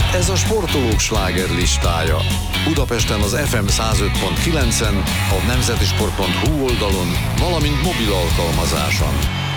Ez a sportolók slágerlistája. Budapesten az FM 105.9-en, a nemzetisport.hu oldalon, valamint mobil alkalmazáson.